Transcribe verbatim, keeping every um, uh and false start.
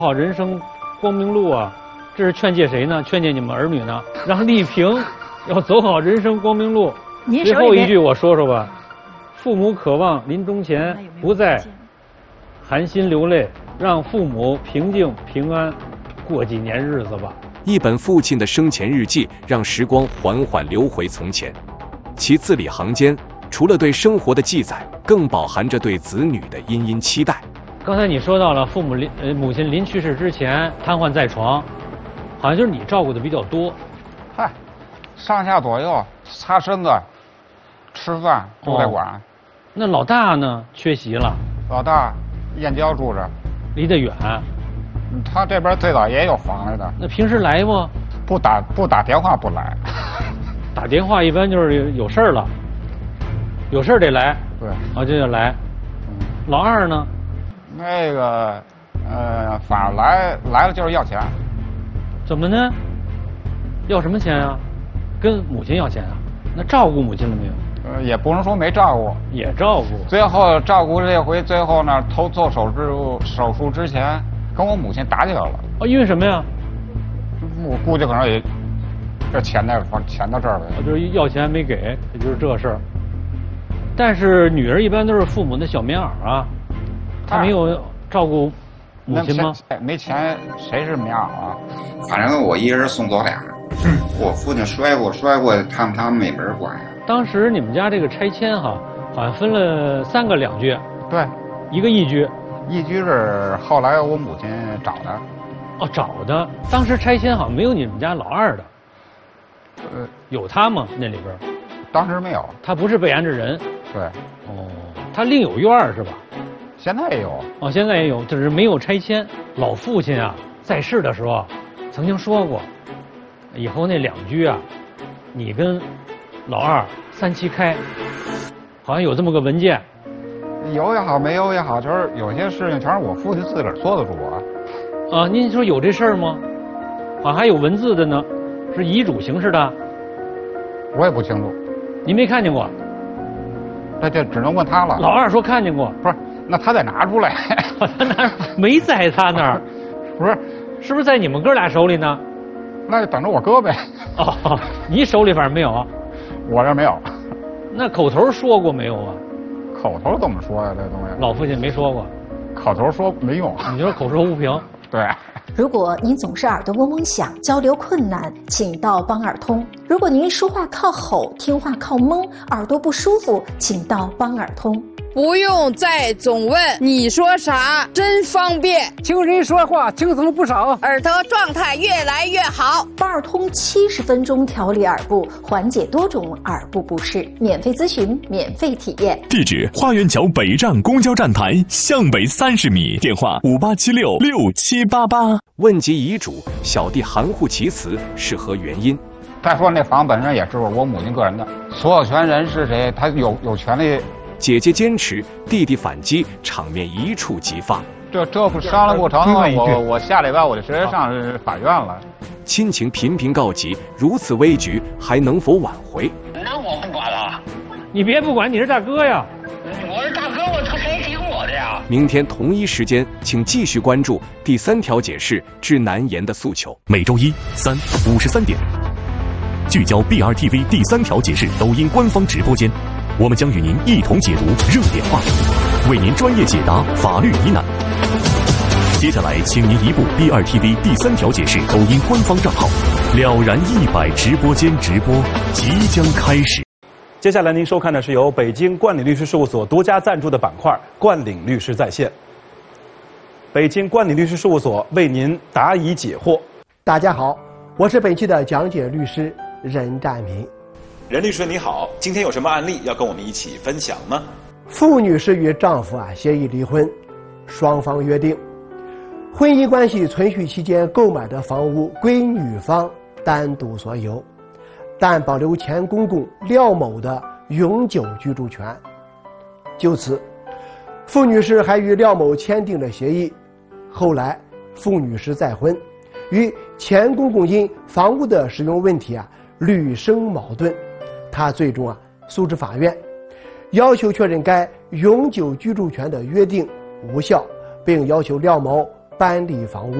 好人生光明路啊，这是劝诫谁呢？劝诫你们儿女呢，让丽萍要走好人生光明路。最后一句我说说吧，父母渴望临终前不再含辛流泪，让父母平静平安过几年日子吧。 一本父亲的生前日记，让时光缓缓流回从前。其字里行间，除了对生活的记载，更饱含着对子女的殷殷期待。 刚才你说到了父母临呃母亲临去世之前瘫痪在床，好像就是你照顾的比较多。 嗨，上下左右擦身子、吃饭都得管。哦、 那老大呢？缺席了。 老大燕郊住着， 离得远。 他这边最早也有房来的。 那平时来吗？ 不打不打电话不来。 打电话一般就是有有事儿了，有事儿得来。 对。 啊，就得来。嗯。老二呢？ 那个，呃，反正来来了就是要钱。 怎么呢？要什么钱啊？跟母亲要钱啊？那照顾母亲了没有？ 呃，也不能说没照顾， 也照顾。 最后照顾这回，最后呢，头做手术手术之前，跟我母亲打起来了。 哦，因为什么呀？ 我估计可能也这钱在钱到这儿了。 就是要钱没给，也就是这事儿。但是女儿一般都是父母的小棉袄啊。他没有照顾母亲吗？ 没钱，谁是棉袄啊？ 反正我一人送走俩。嗯，我父亲摔过，摔过，他们他们没人管呀。 当时你们家这个拆迁哈，好像分了三个两居。 对， 一个一居。 一居是后来我母亲找的。 哦，找的。当时拆迁好像没有你们家老二的。呃，有他吗？那里边？ 当时没有。 他不是被安置人。 对。 哦，他另有院儿是吧？ 现在也有哦，现在也有，只是没有拆迁。老父亲啊，在世的时候曾经说过，以后那两居啊，你跟老二三七开，好像有这么个文件。 有也好，没有也好，就是有些事情全是我父亲自个儿做的主啊。 啊，您说有这事儿吗？好像还有文字的呢，是遗嘱形式的。 我也不清楚。 您没看见过？ 那就只能问他了。 老二说看见过， 不是。那他得拿出来， 他拿没在他那儿， 不是， 是不是在你们哥俩手里呢？ 那就等着我哥呗。 哦，你手里反正没有， 我这没有。 那口头说过没有啊？ 口头怎么说呀？这东西老父亲没说过， 口头说没用。 你就是口说无凭。 对。 如果您总是耳朵嗡嗡响，交流困难，请到帮耳通。如果您说话靠吼，听话靠蒙，耳朵不舒服，请到帮耳通。 不用再总问你说啥，真方便。 听人说话轻松不少， 耳朵状态越来越好。 帮耳通七十分钟调理耳部，缓解多种耳部不适，免费咨询，免费体验。 地址：花园桥北站公交站台向北三十米，电话五八七六六七八八。 问及遗嘱，小弟含糊其辞是何原因？ 再说那房本身也是我母亲个人的，所有权人是谁，他有有权利。 姐姐坚持，弟弟反击，场面一触即发。 这这不商量不成的话，我我下礼拜我就直接上法院了。 亲情频频告急，如此危局还能否挽回？ 那我不管了。 你别不管，你是大哥呀。 我是大哥，我他谁听我的呀？ 明天同一时间，请继续关注第三条解释之难言的诉求。 每周一、三、五十三点，聚焦 B R T V 第三条解释抖音官方直播间。我们将与您一同解读热点话题，为您专业解答法律疑难。接下来，请您移步 B R T V 第三条解释抖音官方账号，了然一百直播间直播即将开始。 接下来您收看的是由北京冠领律师事务所独家赞助的板块“冠领律师在线”。北京冠领律师事务所为您答疑解惑。 大家好，我是本期的讲解律师任占平。 任律师你好，今天有什么案例要跟我们一起分享呢？ 傅女士与丈夫啊协议离婚，双方约定，婚姻关系存续期间购买的房屋归女方单独所有，但保留前公公廖某的永久居住权。就此，傅女士还与廖某签订了协议。后来，傅女士再婚，与前公公因房屋的使用问题啊屡生矛盾。他最终啊诉至法院，要求确认该永久居住权的约定无效，并要求廖某搬离房屋。